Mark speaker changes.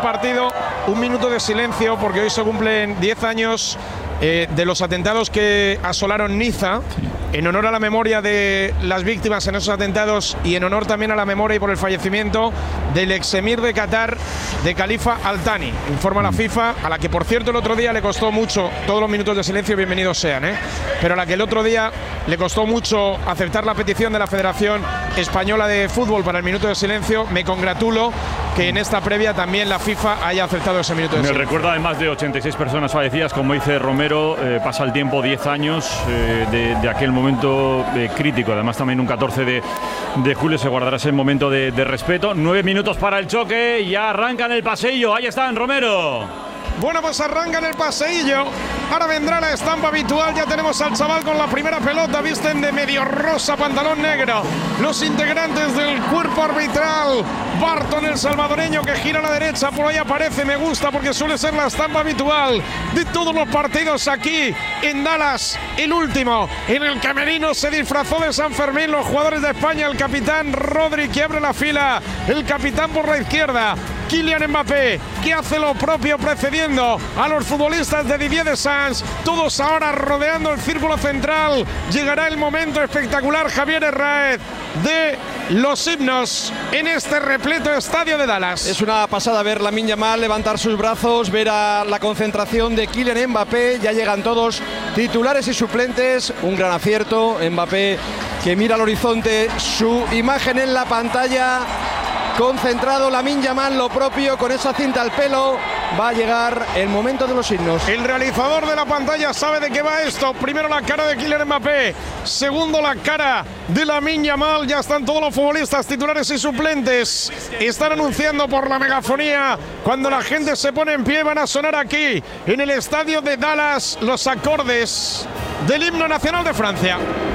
Speaker 1: partido, un minuto de silencio, porque hoy se cumplen 10 años de los atentados que asolaron Niza, en honor a la memoria de las víctimas en esos atentados y en honor también a la memoria y por el fallecimiento del exemir de Qatar, de Khalifa Al Thani. Informa la FIFA, a la que por cierto el otro día le costó mucho, todos los minutos de silencio bienvenidos sean, pero a la que el otro día le costó mucho aceptar la petición de la Federación Española de Fútbol para el minuto de silencio. Me congratulo que en esta previa también la FIFA haya aceptado ese minuto de silencio.
Speaker 2: Me recuerda además de 86 personas fallecidas, como dice Romero, pasa el tiempo, 10 años de aquel momento crítico. Además también un 14 de julio se guardará ese momento de respeto. 9 minutos para el choque, ya arrancan el pasillo. Ahí están, Romero.
Speaker 1: Bueno, pues arranca en el paseillo. Ahora vendrá la estampa habitual. Ya tenemos al chaval con la primera pelota. Visten de medio rosa, pantalón negro. Los integrantes del cuerpo arbitral. Barton, el salvadoreño, que gira a la derecha. Por ahí aparece. Me gusta porque suele ser la estampa habitual de todos los partidos aquí en Dallas. El último, en el camerino, se disfrazó de San Fermín los jugadores de España. El capitán Rodri, que abre la fila. El capitán por la izquierda, Kylian Mbappé, que hace lo propio precediendo a los futbolistas de Didier Deschamps. Todos ahora rodeando el círculo central. Llegará el momento espectacular, Javier Herráez, de los himnos en este repleto estadio de Dallas.
Speaker 3: Es una pasada ver Lamine Yamal levantar sus brazos, ver a la concentración de Kylian Mbappé. Ya llegan todos, titulares y suplentes. Un gran acierto. Mbappé, que mira al horizonte, su imagen en la pantalla. Concentrado Lamine Yamal, lo propio, con esa cinta al pelo. Va a llegar el momento de los himnos.
Speaker 1: El realizador de la pantalla sabe de qué va esto. Primero la cara de Kylian Mbappé, segundo la cara de Lamine Yamal. Ya están todos los futbolistas titulares y suplentes. Están anunciando por la megafonía. Cuando la gente se pone en pie, van a sonar aquí en el estadio de Dallas los acordes del himno nacional de Francia.